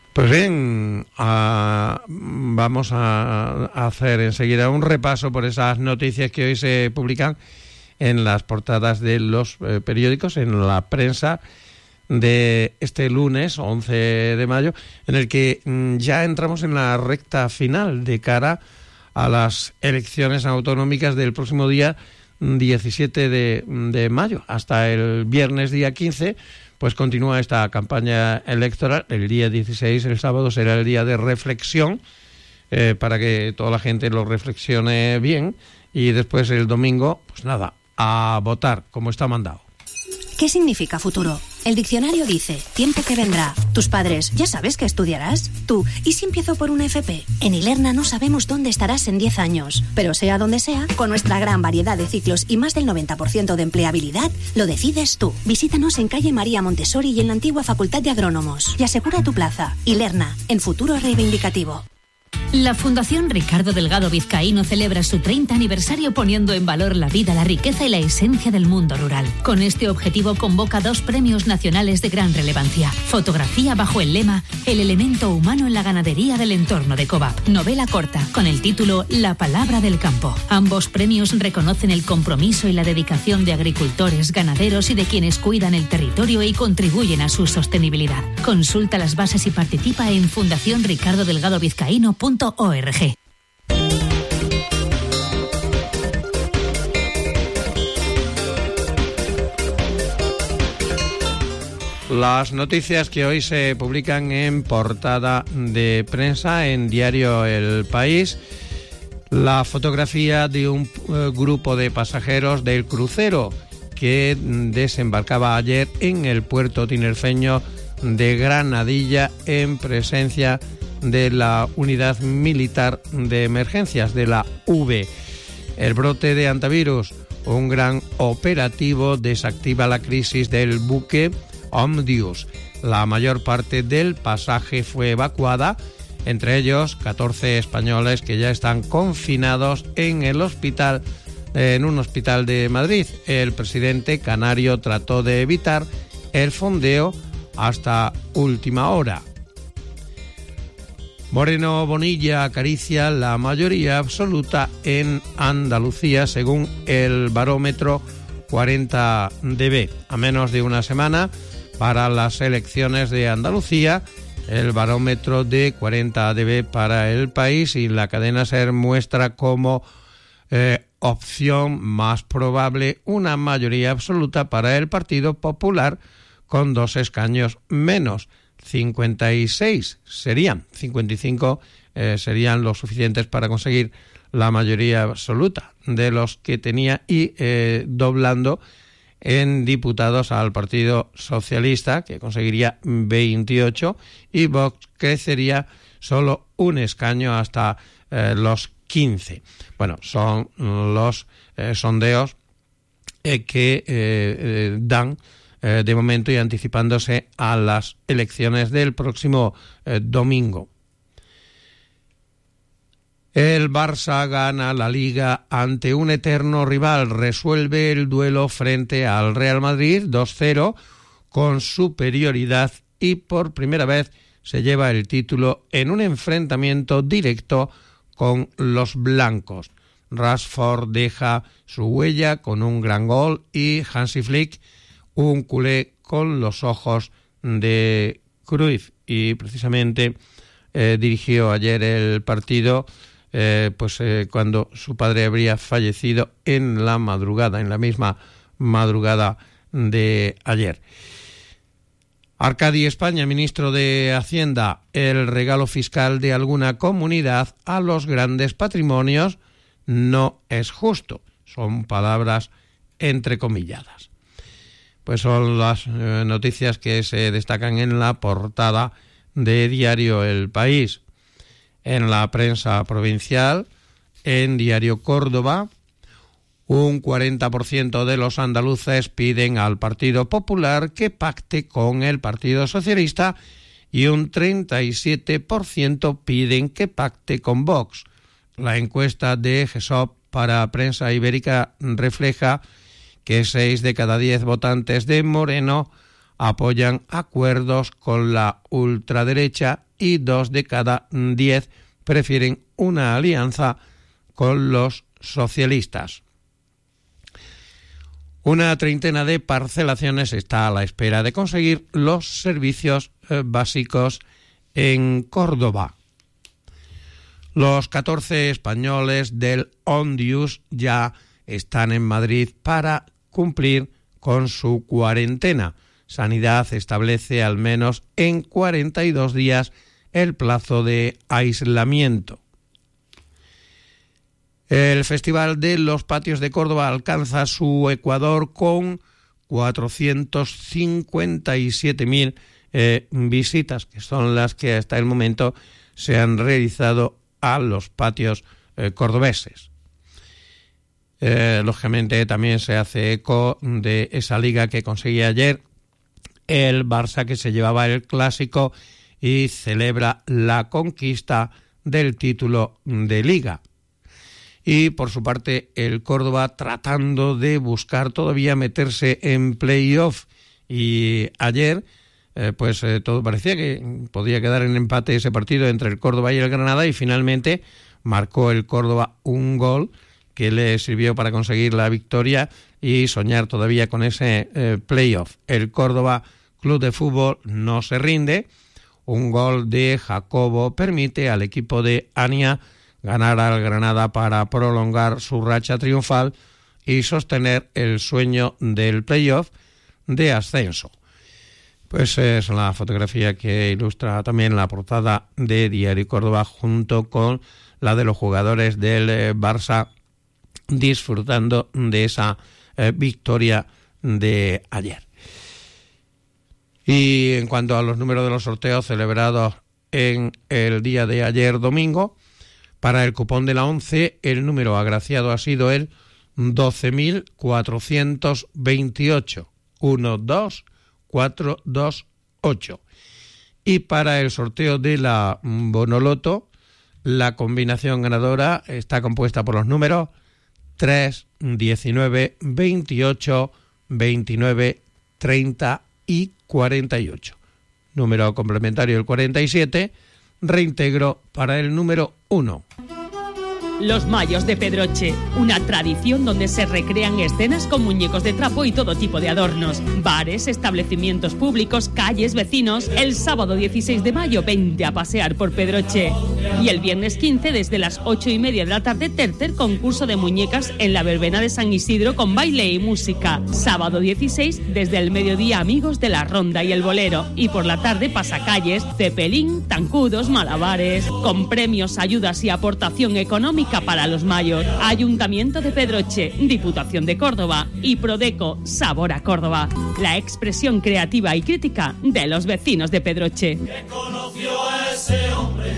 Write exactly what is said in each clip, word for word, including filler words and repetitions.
Pues bien, a, vamos a, a hacer enseguida un repaso por esas noticias que hoy se publican en las portadas de los eh, periódicos, en la prensa de este lunes once de mayo, en el que mm, ya entramos en la recta final de cara a las elecciones autonómicas del próximo día diecisiete de mayo. Hasta el viernes día quince, pues continúa esta campaña electoral. El día dieciséis, el sábado, será el día de reflexión, eh, para que toda la gente lo reflexione bien, y después el domingo, pues nada, a votar como está mandado. ¿Qué significa futuro? El diccionario dice, tiempo que vendrá. Tus padres, ¿ya sabes qué estudiarás? Tú, ¿y si empiezo por una F P? En Ilerna no sabemos dónde estarás en diez años. Pero sea donde sea, con nuestra gran variedad de ciclos y más del noventa por ciento de empleabilidad, lo decides tú. Visítanos en calle María Montessori y en la antigua Facultad de Agrónomos. Y asegura tu plaza. Ilerna, en futuro reivindicativo. La Fundación Ricardo Delgado Vizcaíno celebra su treinta aniversario poniendo en valor la vida, la riqueza y la esencia del mundo rural. Con este objetivo convoca dos premios nacionales de gran relevancia. Fotografía bajo el lema El elemento humano en la ganadería del entorno de Covap. Novela corta con el título La palabra del campo. Ambos premios reconocen el compromiso y la dedicación de agricultores, ganaderos y de quienes cuidan el territorio y contribuyen a su sostenibilidad. Consulta las bases y participa en fundación ricardo delgado vizcaíno punto org. Las noticias que hoy se publican en portada de prensa en diario El País. La fotografía de un eh, grupo de pasajeros del crucero que desembarcaba ayer en el puerto tinerfeño de Granadilla en presencia de la Unidad Militar de Emergencias, de la U V. El brote de antivirus, un gran operativo, desactiva la crisis del buque Omnius. La mayor parte del pasaje fue evacuada, entre ellos catorce españoles que ya están confinados en el hospital, en un hospital de Madrid. El presidente canario trató de evitar el fondeo hasta última hora. Moreno Bonilla acaricia la mayoría absoluta en Andalucía según el barómetro cuarenta D B. A menos de una semana para las elecciones de Andalucía, el barómetro de cuarenta D B para el país, y la cadena SER muestra como eh, opción más probable una mayoría absoluta para el Partido Popular con dos escaños menos. cincuenta y seis serían, cincuenta y cinco eh, serían los suficientes para conseguir la mayoría absoluta de los que tenía, y eh, doblando en diputados al Partido Socialista, que conseguiría veintiocho, y Vox crecería solo un escaño hasta eh, los quince. Bueno, son los eh, sondeos eh, que eh, eh, dan Eh, de momento, y anticipándose a las elecciones del próximo eh, domingo. El Barça gana la Liga ante un eterno rival, resuelve el duelo frente al Real Madrid dos cero con superioridad, y por primera vez se lleva el título en un enfrentamiento directo con los blancos. Rashford deja su huella con un gran gol, y Hansi Flick un culé con los ojos de Cruyff, y precisamente eh, dirigió ayer el partido eh, pues eh, cuando su padre habría fallecido en la madrugada, en la misma madrugada de ayer. Arcadi España, ministro de Hacienda, el regalo fiscal de alguna comunidad a los grandes patrimonios no es justo. Son palabras entrecomilladas. Pues son las eh, noticias que se destacan en la portada de diario El País. En la prensa provincial, en diario Córdoba, un cuarenta por ciento de los andaluces piden al Partido Popular que pacte con el Partido Socialista, y un treinta y siete por ciento piden que pacte con Vox. La encuesta de GESOP para Prensa Ibérica refleja que seis de cada diez votantes de Moreno apoyan acuerdos con la ultraderecha y dos de cada diez prefieren una alianza con los socialistas. Una treintena de parcelaciones está a la espera de conseguir los servicios eh, básicos en Córdoba. Los catorce españoles del Ondius ya están en Madrid para cumplir con su cuarentena. Sanidad establece al menos en cuarenta y dos días el plazo de aislamiento. El Festival de los Patios de Córdoba alcanza su ecuador con cuatrocientos cincuenta y siete mil eh, visitas, que son las que hasta el momento se han realizado a los patios eh, cordobeses. Eh, lógicamente también se hace eco de esa liga que conseguía ayer el Barça, que se llevaba el clásico y celebra la conquista del título de liga. Y por su parte el Córdoba tratando de buscar todavía meterse en playoff, y ayer eh, pues eh, todo parecía que podía quedar en empate ese partido entre el Córdoba y el Granada, y finalmente marcó el Córdoba un gol que le sirvió para conseguir la victoria y soñar todavía con ese eh, playoff. El Córdoba Club de Fútbol no se rinde. Un gol de Jacobo permite al equipo de Ania ganar al Granada para prolongar su racha triunfal y sostener el sueño del playoff de ascenso. Pues es la fotografía que ilustra también la portada de Diario Córdoba, junto con la de los jugadores del eh, Barça disfrutando de esa eh, victoria de ayer. Y en cuanto a los números de los sorteos celebrados en el día de ayer domingo, para el cupón de la once, el número agraciado ha sido el doce mil cuatrocientos veintiocho, uno dos cuatro dos ocho. Y para el sorteo de la Bonoloto, la combinación ganadora está compuesta por los números tres, diecinueve, veintiocho, veintinueve, treinta y cuarenta y ocho. Número complementario el cuarenta y siete, reintegro para el número uno. Los Mayos de Pedroche, una tradición donde se recrean escenas con muñecos de trapo y todo tipo de adornos. Bares, establecimientos públicos, calles, vecinos. El sábado dieciséis de mayo, vente a pasear por Pedroche. Y el viernes quince, desde las ocho y media de la tarde, tercer concurso de muñecas en la verbena de San Isidro con baile y música. Sábado dieciséis, desde el mediodía, amigos de la ronda y el bolero. Y por la tarde, pasacalles, cepelín, tancudos, malabares. Con premios, ayudas y aportación económica para los mayos. Ayuntamiento de Pedroche, Diputación de Córdoba y Prodeco, Sabor a Córdoba. La expresión creativa y crítica de los vecinos de Pedroche. ¿Qué conoció a ese hombre?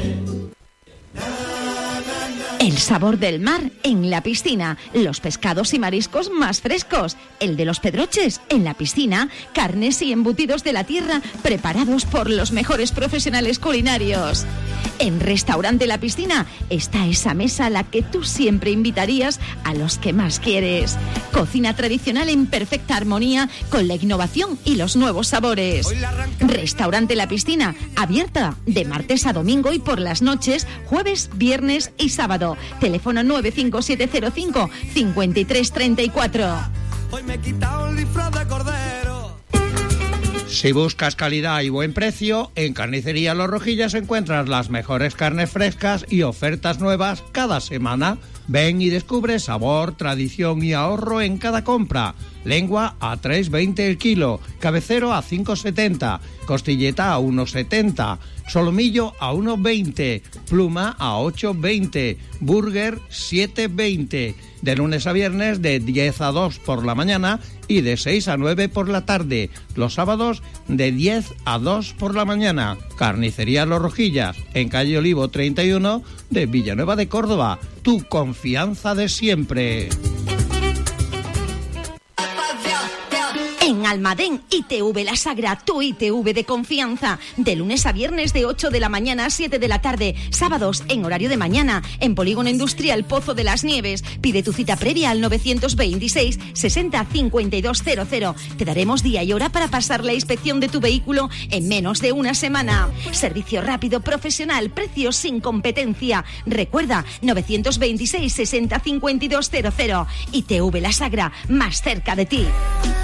El sabor del mar en la piscina, los pescados y mariscos más frescos, el de los Pedroches en la piscina, carnes y embutidos de la tierra preparados por los mejores profesionales culinarios. En Restaurante La Piscina está esa mesa a la que tú siempre invitarías a los que más quieres. Cocina tradicional en perfecta armonía con la innovación y los nuevos sabores. Restaurante La Piscina, abierta de martes a domingo y por las noches, jueves, viernes y sábado. Teléfono nueve cinco siete cero cinco, cinco tres tres cuatro. Hoy me he quitado el disfraz de cordero. Si buscas calidad y buen precio, en Carnicería Los Rojillas encuentras las mejores carnes frescas y ofertas nuevas cada semana. Ven y descubre sabor, tradición y ahorro en cada compra. Lengua a tres veinte el kilo, cabecero a cinco setenta, costilleta a uno setenta, solomillo a uno veinte, pluma a ocho veinte, burger siete veinte. De lunes a viernes de diez a dos por la mañana y de seis a nueve por la tarde. Los sábados de diez a dos por la mañana. Carnicería Los Rojillas, en calle Olivo treinta y uno de Villanueva de Córdoba. Tu confianza de siempre. En Almadén, I T V La Sagra, tu I T V de confianza. De lunes a viernes de ocho de la mañana a siete de la tarde. Sábados en horario de mañana. En Polígono Industrial Pozo de las Nieves. Pide tu cita previa al novecientos veintiséis sesenta cincuenta y dos cero cero. Te daremos día y hora para pasar la inspección de tu vehículo en menos de una semana. Servicio rápido, profesional, precios sin competencia. Recuerda, novecientos veintiséis sesenta cincuenta y dos cero cero. I T V La Sagra, más cerca de ti.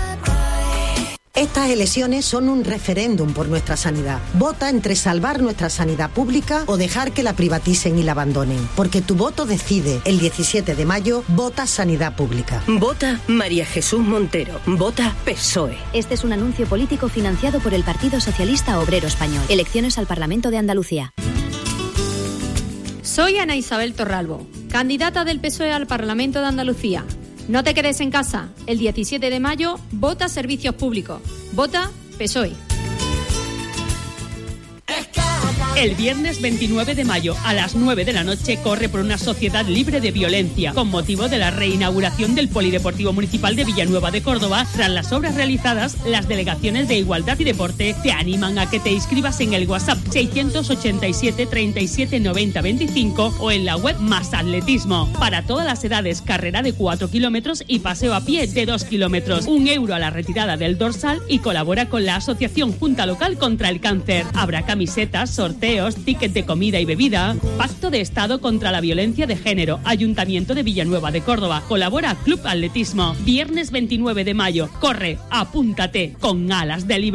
Estas elecciones son un referéndum por nuestra sanidad. Vota entre salvar nuestra sanidad pública o dejar que la privaticen y la abandonen. Porque tu voto decide. El diecisiete de mayo, vota sanidad pública. Vota María Jesús Montero. Vota P S O E. Este es un anuncio político financiado por el Partido Socialista Obrero Español. Elecciones al Parlamento de Andalucía. Soy Ana Isabel Torralbo, candidata del P S O E al Parlamento de Andalucía. No te quedes en casa. El diecisiete de mayo, vota servicios públicos. Vota P S O E. El viernes veintinueve de mayo a las nueve de la noche corre por una sociedad libre de violencia con motivo de la reinauguración del Polideportivo Municipal de Villanueva de Córdoba. Tras las obras realizadas, las delegaciones de Igualdad y Deporte te animan a que te inscribas en el WhatsApp seiscientos ochenta y siete treinta y siete noventa veinticinco o en la web Más Atletismo. Para todas las edades, carrera de cuatro kilómetros y paseo a pie de dos kilómetros. Un euro a la retirada del dorsal y colabora con la Asociación Junta Local contra el Cáncer. Habrá camisetas, sorteos, ticket de comida y bebida. Pacto de Estado contra la Violencia de Género. Ayuntamiento de Villanueva de Córdoba. Colabora Club Atletismo. Viernes veintinueve de mayo. Corre, apúntate con alas de libertad.